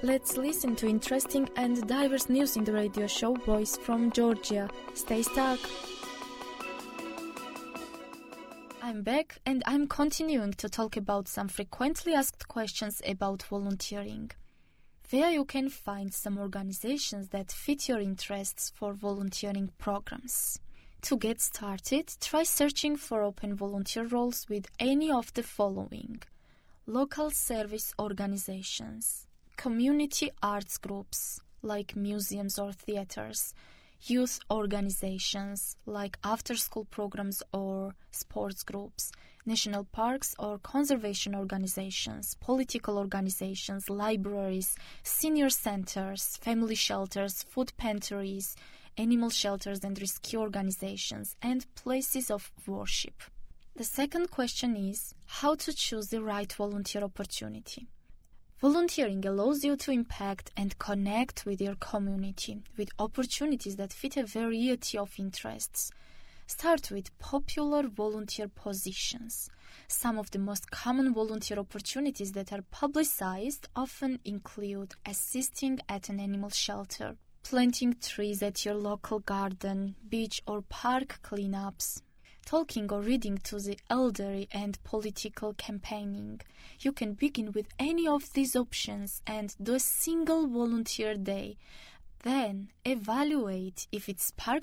Let's listen to interesting and diverse news in the radio show Voice from Georgia. Stay stuck. I'm back and I'm continuing to talk about some frequently asked questions about volunteering. There you can find some organizations that fit your interests for volunteering programs. To get started, try searching for open volunteer roles with any of the following: local service organizations, community arts groups like museums or theaters, youth organizations like after-school programs or sports groups, national parks or conservation organizations, political organizations, libraries, senior centers, family shelters, food pantries, animal shelters and rescue organizations, and places of worship. The second question is how to choose the right volunteer opportunity. Volunteering allows you to impact and connect with your community with opportunities that fit a variety of interests. Start with popular volunteer positions. Some of the most common volunteer opportunities that are publicized often include assisting at an animal shelter, planting trees at your local garden, beach or park cleanups, talking or reading to the elderly, and political campaigning. You can begin with any of these options and do a single volunteer day. Then evaluate if it sparks